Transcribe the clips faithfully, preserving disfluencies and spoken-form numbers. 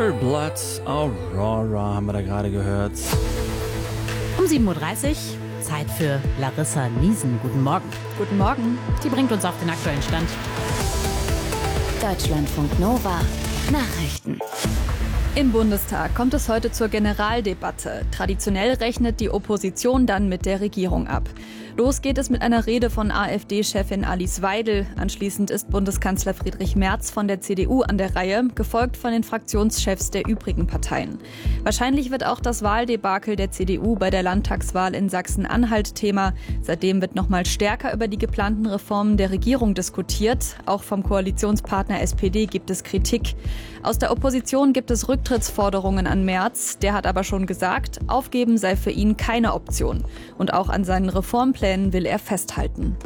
Pure Blood, Aurora haben wir da gerade gehört. Um sieben Uhr dreißig, Zeit für Larissa Niesen. Guten Morgen. Guten Morgen. Die bringt uns auf den aktuellen Stand. Deutschlandfunk Nova. Nachrichten. Im Bundestag kommt es heute zur Generaldebatte. Traditionell rechnet die Opposition dann mit der Regierung ab. Los geht es mit einer Rede von AfD-Chefin Alice Weidel. Anschließend ist Bundeskanzler Friedrich Merz von der C D U an der Reihe, gefolgt von den Fraktionschefs der übrigen Parteien. Wahrscheinlich wird auch das Wahldebakel der C D U bei der Landtagswahl in Sachsen-Anhalt Thema. Seitdem wird noch mal stärker über die geplanten Reformen der Regierung diskutiert. Auch vom Koalitionspartner S P D gibt es Kritik. Aus der Opposition gibt es Rücktrittsforderungen an Merz. Der hat aber schon gesagt, aufgeben sei für ihn keine Option. Und auch an seinen Reformplänen will er festhalten.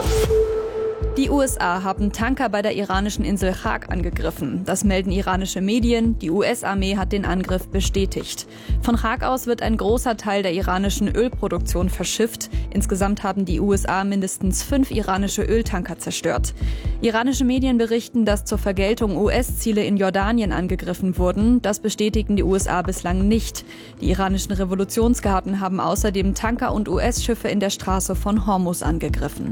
Die U S A haben Tanker bei der iranischen Insel Chag angegriffen. Das melden iranische Medien. Die U S-Armee hat den Angriff bestätigt. Von Chag aus wird ein großer Teil der iranischen Ölproduktion verschifft. Insgesamt haben die U S A mindestens fünf iranische Öltanker zerstört. Iranische Medien berichten, dass zur Vergeltung U S-Ziele in Jordanien angegriffen wurden. Das bestätigen die U S A bislang nicht. Die iranischen Revolutionsgarden haben außerdem Tanker und U S-Schiffe in der Straße von Hormuz angegriffen.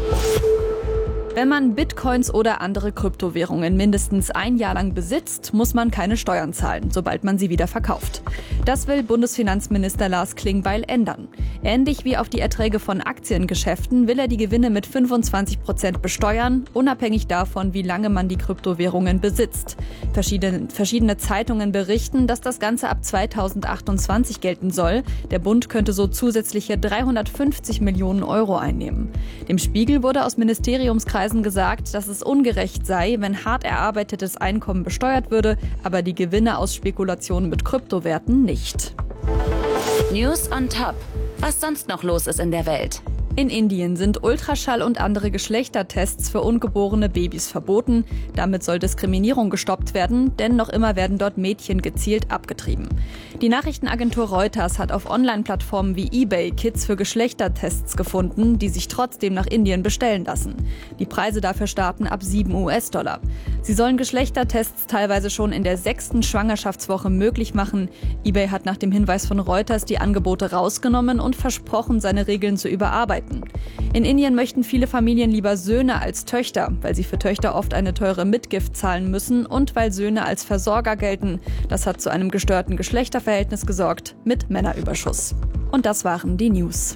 Wenn man Bitcoins oder andere Kryptowährungen mindestens ein Jahr lang besitzt, muss man keine Steuern zahlen, sobald man sie wieder verkauft. Das will Bundesfinanzminister Lars Klingbeil ändern. Ähnlich wie auf die Erträge von Aktiengeschäften will er die Gewinne mit fünfundzwanzig Prozent besteuern, unabhängig davon, wie lange man die Kryptowährungen besitzt. Verschiedene, verschiedene Zeitungen berichten, dass das Ganze ab zweitausendachtundzwanzig gelten soll. Der Bund könnte so zusätzliche dreihundertfünfzig Millionen Euro einnehmen. Dem Spiegel wurde aus Ministeriumskreisen gesagt, dass es ungerecht sei, wenn hart erarbeitetes Einkommen besteuert würde, aber die Gewinne aus Spekulationen mit Kryptowerten nicht. News on Top. Was sonst noch los ist in der Welt? In Indien sind Ultraschall und andere Geschlechtertests für ungeborene Babys verboten. Damit soll Diskriminierung gestoppt werden, denn noch immer werden dort Mädchen gezielt abgetrieben. Die Nachrichtenagentur Reuters hat auf Online-Plattformen wie eBay Kits für Geschlechtertests gefunden, die sich trotzdem nach Indien bestellen lassen. Die Preise dafür starten ab sieben US-Dollar. Sie sollen Geschlechtertests teilweise schon in der sechsten Schwangerschaftswoche möglich machen. eBay hat nach dem Hinweis von Reuters die Angebote rausgenommen und versprochen, seine Regeln zu überarbeiten. In Indien möchten viele Familien lieber Söhne als Töchter, weil sie für Töchter oft eine teure Mitgift zahlen müssen und weil Söhne als Versorger gelten. Das hat zu einem gestörten Geschlechterverhältnis gesorgt, mit Männerüberschuss. Und das waren die News.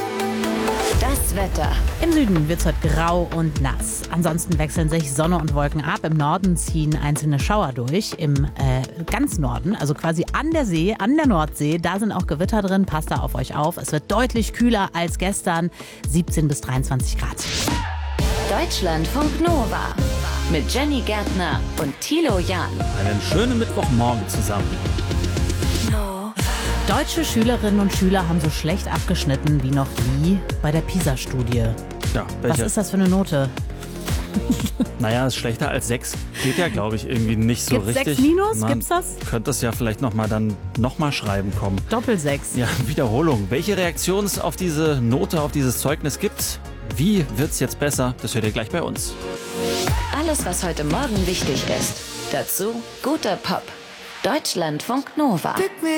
Das Wetter. Im Süden wird es heute grau und nass. Ansonsten wechseln sich Sonne und Wolken ab. Im Norden ziehen einzelne Schauer durch. Im äh, ganz Norden, also quasi an der See, an der Nordsee, da sind auch Gewitter drin. Passt da auf euch auf. Es wird deutlich kühler als gestern. siebzehn bis dreiundzwanzig Grad. Deutschlandfunk Nova. Mit Jenny Gärtner und Thilo Jahn. Einen schönen Mittwochmorgen zusammen. Deutsche Schülerinnen und Schüler haben so schlecht abgeschnitten wie noch nie bei der PISA-Studie. Ja, Was ist das für eine Note? Naja, ist schlechter als sechs. Geht ja, glaube ich, irgendwie nicht so Gibt's richtig. sechs minus? Man Gibt's das? könnte es ja vielleicht nochmal dann nochmal schreiben kommen. Doppelsechs. Ja, Wiederholung. Welche Reaktion es auf diese Note, auf dieses Zeugnis gibt? Wie wird's jetzt besser? Das hört ihr gleich bei uns. Alles, was heute Morgen wichtig ist. Dazu guter Pop. Deutschlandfunk Nova.